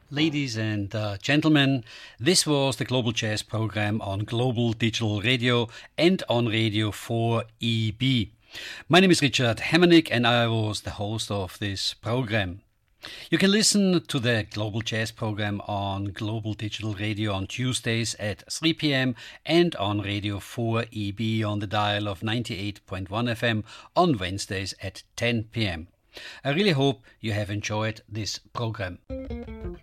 Ladies and gentlemen, this was the Global Jazz program on Global Digital Radio and on Radio 4EB. My name is Richard Hemmernick and I was the host of this program. You can listen to the Global Jazz program on Global Digital Radio on Tuesdays at 3 p.m. and on Radio 4EB on the dial of 98.1 FM on Wednesdays at 10 p.m. I really hope you have enjoyed this program.